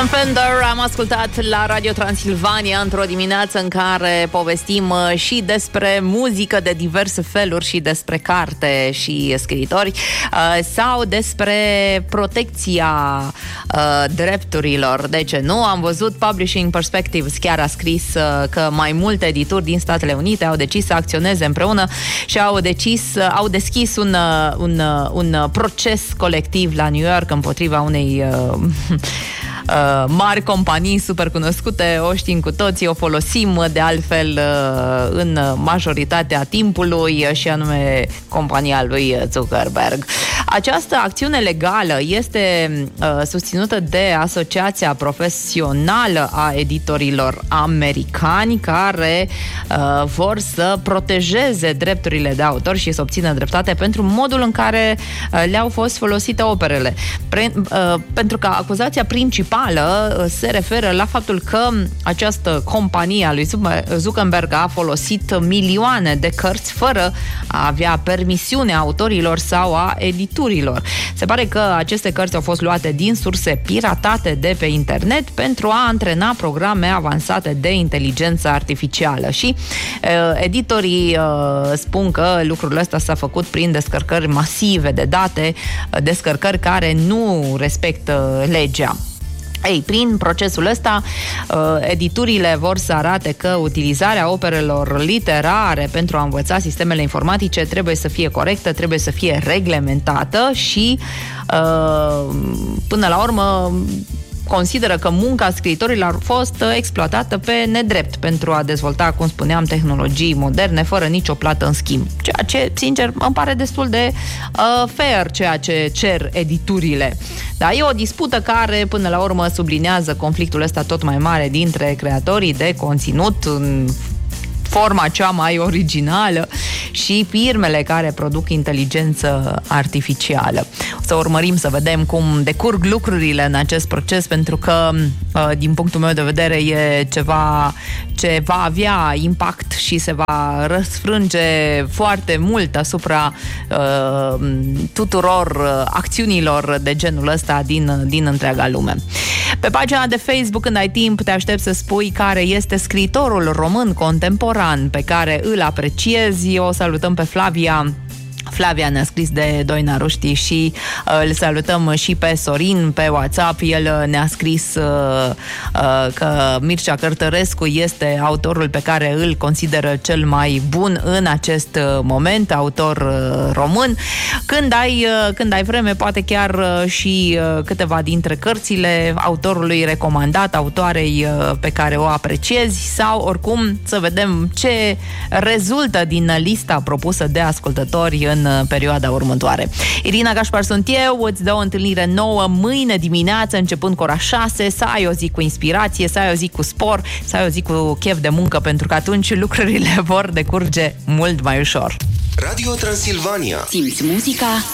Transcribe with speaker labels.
Speaker 1: Fender am ascultat la Radio Transilvania într-o dimineață în care povestim și despre muzică de diverse feluri și despre carte și scriitori sau despre protecția drepturilor. De ce nu? Am văzut Publishing Perspectives chiar a scris că mai multe edituri din Statele Unite au decis să acționeze împreună și au deschis un proces colectiv la New York împotriva unei mari companii super cunoscute, o știm cu toții, o folosim de altfel în majoritatea timpului, și anume compania lui Zuckerberg. Această acțiune legală este susținută de Asociația Profesională a Editorilor Americani, care vor să protejeze drepturile de autor și să obțină dreptate pentru modul în care le-au fost folosite operele. Pentru că acuzația principală se referă la faptul că această companie a lui Zuckerberg a folosit milioane de cărți fără a avea permisiunea autorilor sau a editurilor. Se pare că aceste cărți au fost luate din surse piratate de pe internet pentru a antrena programe avansate de inteligență artificială și editorii spun că lucrul ăsta s-a făcut prin descărcări masive de date, descărcări care nu respectă legea. Ei, prin procesul ăsta, editurile vor să arate că utilizarea operelor literare pentru a învăța sistemele informatice trebuie să fie corectă, trebuie să fie reglementată și, până la urmă, consideră că munca scriitorilor a fost exploatată pe nedrept pentru a dezvolta, cum spuneam, tehnologii moderne fără nicio plată în schimb. Ceea ce, sincer, îmi pare destul de fair ceea ce cer editurile. Dar e o dispută care, până la urmă, sublinează conflictul ăsta tot mai mare dintre creatorii de conținut în forma cea mai originală și firmele care produc inteligență artificială. O să urmărim să vedem cum decurg lucrurile în acest proces, pentru că, din punctul meu de vedere, e ceva ce va avea impact și se va răsfrânge foarte mult asupra tuturor acțiunilor de genul ăsta din întreaga lume. Pe pagina de Facebook, când ai timp, te aștept să spui care este scriitorul român contemporan pe care îl apreciezi. O salutăm pe Flavia. Flavia ne-a scris de Doina Ruști și îl salutăm și pe Sorin pe WhatsApp. El ne-a scris că Mircea Cărtărescu este autorul pe care îl consideră cel mai bun în acest moment, autor român. Când ai vreme, poate chiar și câteva dintre cărțile autorului recomandat, autoarei pe care o apreciezi, sau oricum să vedem ce rezultă din lista propusă de ascultători în perioada următoare. Irina Gașpar sunt eu, îți dau o întâlnire nouă mâine dimineață, începând cu ora 6, să ai o zi cu inspirație, să ai o zi cu spor, să ai o zi cu chef de muncă, pentru că atunci lucrurile vor decurge mult mai ușor.
Speaker 2: Radio Transilvania.
Speaker 3: Simți muzica